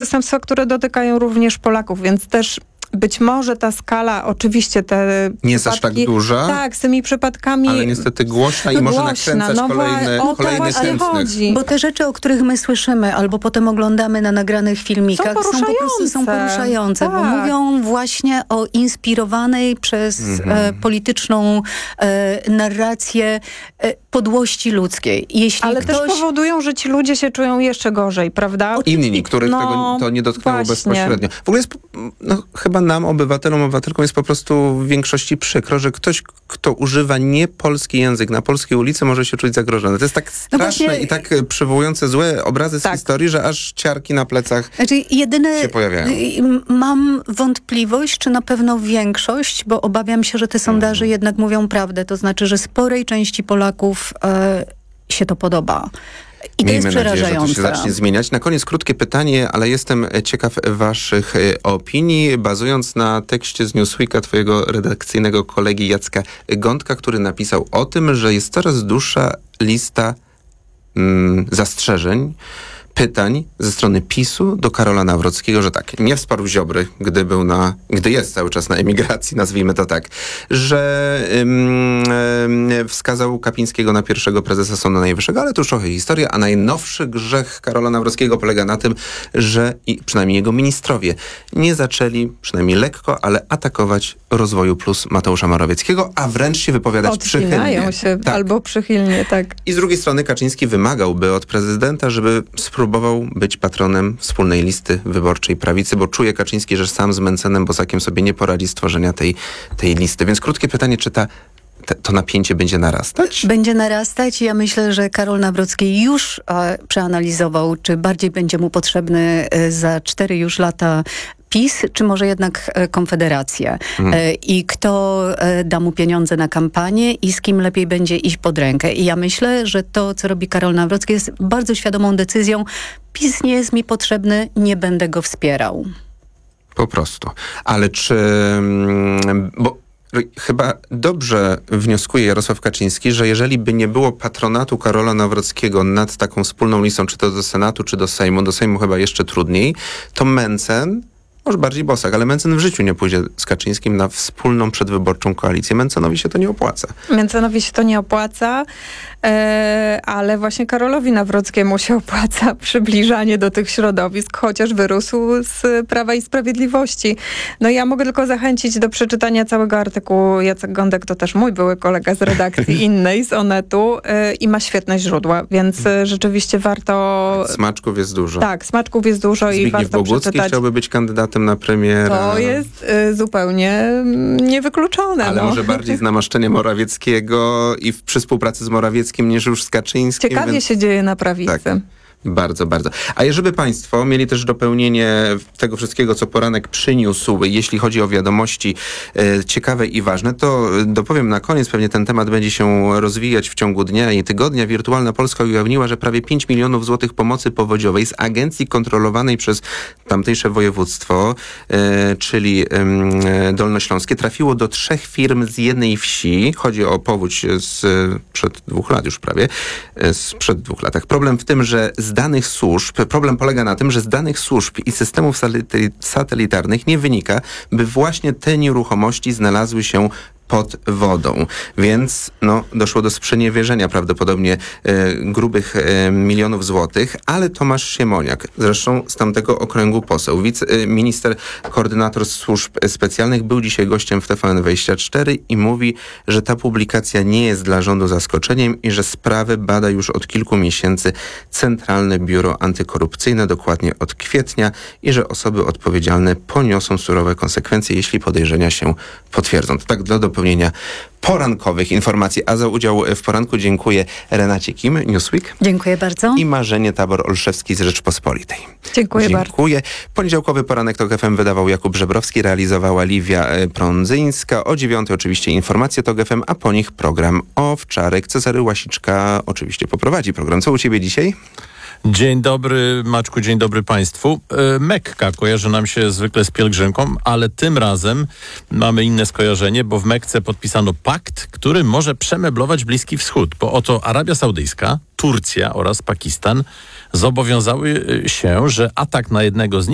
przestępstwa, które dotykają również Polaków, więc też być może ta skala, oczywiście te nie jest aż tak duża. Tak, z tymi przypadkami. Ale niestety głośna i może nakręcać kolejnych chętnych. Bo te rzeczy, o których my słyszymy, albo potem oglądamy na nagranych filmikach, są poruszające, tak. bo mówią właśnie o inspirowanej przez polityczną narrację podłości ludzkiej. Ale też powodują, że ci ludzie się czują jeszcze gorzej, prawda? Inni, których tego to nie dotknęło bezpośrednio. W ogóle jest, chyba nam, obywatelkom jest po prostu w większości przykro, że ktoś, kto używa niepolski język na polskiej ulicy, może się czuć zagrożony. To jest tak straszne i tak przywołujące złe obrazy z historii, że aż ciarki na plecach się pojawiają. Mam wątpliwość, czy na pewno większość, bo obawiam się, że te sondaże jednak mówią prawdę. To znaczy, że sporej części Polaków się to podoba. I to jest przerażające. Nadzieję, że to się zacznie zmieniać. Na koniec krótkie pytanie, ale jestem ciekaw waszych opinii, bazując na tekście z Newsweeka twojego redakcyjnego kolegi Jacka Gądka, który napisał o tym, że jest coraz dłuższa lista zastrzeżeń, pytań ze strony PiS-u do Karola Nawrockiego, że tak, nie wsparł Ziobry, gdy jest cały czas na emigracji, nazwijmy to tak, że wskazał Kapińskiego na pierwszego prezesa Sądu Najwyższego, ale to już trochę historia, a najnowszy grzech Karola Nawrockiego polega na tym, że przynajmniej jego ministrowie nie zaczęli, przynajmniej lekko, ale atakować Rozwoju Plus Mateusza Morawieckiego, a wręcz się wypowiadać przychylnie. Się albo przychylnie, tak. I z drugiej strony Kaczyński wymagałby od prezydenta, żeby spróbował być patronem wspólnej listy wyborczej prawicy, bo czuje Kaczyński, że sam z Mencenem Bosakiem sobie nie poradzi stworzenia tej listy. Więc krótkie pytanie, czy to napięcie będzie narastać? Będzie narastać. Ja myślę, że Karol Nawrocki już przeanalizował, czy bardziej będzie mu potrzebny za 4 już lata PiS, czy może jednak Konfederacja? I kto da mu pieniądze na kampanię i z kim lepiej będzie iść pod rękę? I ja myślę, że to, co robi Karol Nawrocki, jest bardzo świadomą decyzją. PiS nie jest mi potrzebny, nie będę go wspierał. Po prostu. Ale bo chyba dobrze wnioskuje Jarosław Kaczyński, że jeżeli by nie było patronatu Karola Nawrockiego nad taką wspólną listą, czy to do Senatu, czy do Sejmu chyba jeszcze trudniej, to Mencen, może bardziej Bosak, ale Mencen w życiu nie pójdzie z Kaczyńskim na wspólną przedwyborczą koalicję. Mencenowi się to nie opłaca. Ale właśnie Karolowi Nawrockiemu się opłaca przybliżanie do tych środowisk, chociaż wyrósł z Prawa i Sprawiedliwości. No ja mogę tylko zachęcić do przeczytania całego artykułu. Jacek Gądek to też mój były kolega z redakcji innej, z Onetu i ma świetne źródła, więc rzeczywiście warto... Smaczków jest dużo. Tak, smaczków jest dużo i warto Bogucki przeczytać. Chciałby być kandydatem na premiera. To jest zupełnie niewykluczone. Ale może bardziej z namaszczeniem Morawieckiego i przy współpracy z Morawieckim niż już z Kaczyńskim. Ciekawie się dzieje na prawicy. Tak. Bardzo, bardzo. A żeby państwo mieli też dopełnienie tego wszystkiego, co poranek przyniósł, jeśli chodzi o wiadomości ciekawe i ważne, to dopowiem na koniec, pewnie ten temat będzie się rozwijać w ciągu dnia i tygodnia. Wirtualna Polska ujawniła, że prawie 5 milionów złotych pomocy powodziowej z agencji kontrolowanej przez tamtejsze województwo, czyli dolnośląskie, trafiło do 3 firm z jednej wsi. Chodzi o powódź sprzed 2 lat już prawie, sprzed 2 latach. Problem w tym, że problem polega na tym, że z danych służb i systemów satelitarnych nie wynika, by właśnie te nieruchomości znalazły się pod wodą. Więc doszło do sprzeniewierzenia prawdopodobnie grubych milionów złotych, ale Tomasz Siemoniak, zresztą z tamtego okręgu poseł, minister, koordynator służb specjalnych, był dzisiaj gościem w TVN24 i mówi, że ta publikacja nie jest dla rządu zaskoczeniem i że sprawę bada już od kilku miesięcy Centralne Biuro Antykorupcyjne, dokładnie od kwietnia, i że osoby odpowiedzialne poniosą surowe konsekwencje, jeśli podejrzenia się potwierdzą. To tak dla dopełnienia porankowych informacji. A za udział w poranku dziękuję Renacie Kim, Newsweek. Dziękuję bardzo. I Marzenie Tabor-Olszewskiej z Rzeczpospolitej. Dziękuję bardzo. Poniedziałkowy poranek TOK FM wydawał Jakub Żebrowski, realizowała Liwia Prądzyńska. O 9:00 oczywiście informacje TOK FM, a po nich program Owczarek. Cezary Łasiczka oczywiście poprowadzi program. Co u ciebie dzisiaj? Dzień dobry, Maczku, dzień dobry państwu. Mekka kojarzy nam się zwykle z pielgrzymką, ale tym razem mamy inne skojarzenie, bo w Mekce podpisano pakt, który może przemeblować Bliski Wschód, bo oto Arabia Saudyjska, Turcja oraz Pakistan zobowiązały się, że atak na jednego z nich